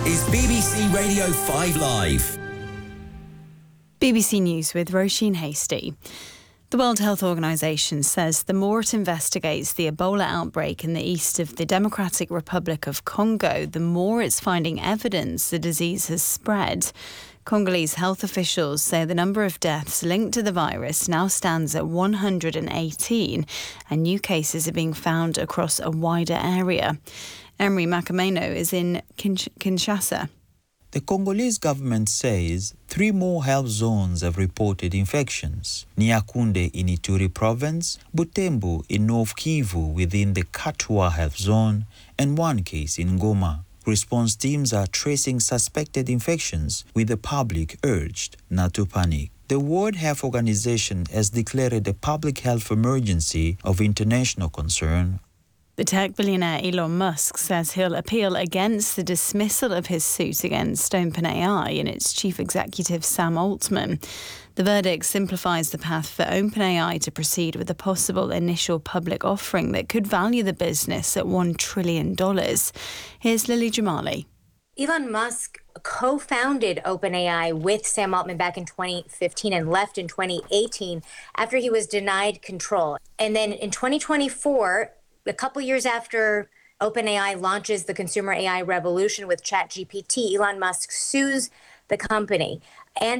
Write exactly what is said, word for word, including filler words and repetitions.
is B B C Radio five Live. B B C News with Roisin Hasty. The World Health Organization says the more it investigates the Ebola outbreak in the east of the Democratic Republic of Congo, the more it's finding evidence the disease has spread. Congolese health officials say the number of deaths linked to the virus now stands at one hundred eighteen, and new cases are being found across a wider area. Emery Makameno is in Kinsh- Kinshasa. The Congolese government says three more health zones have reported infections. Niakunde in Ituri province, Butembo in North Kivu within the Katwa health zone, and one case in Goma. Response teams are tracing suspected infections, with the public urged not to panic. The World Health Organization has declared a public health emergency of international concern. The tech billionaire Elon Musk says he'll appeal against the dismissal of his suit against OpenAI and its chief executive Sam Altman. The verdict simplifies the path for OpenAI to proceed with a possible initial public offering that could value the business at one trillion dollars. Here's Lily Jamali. Elon Musk co-founded OpenAI with Sam Altman back in twenty fifteen and left in twenty eighteen after he was denied control. And then in twenty twenty-four, a couple years after OpenAI launches the consumer A I revolution with ChatGPT, Elon Musk sues the company.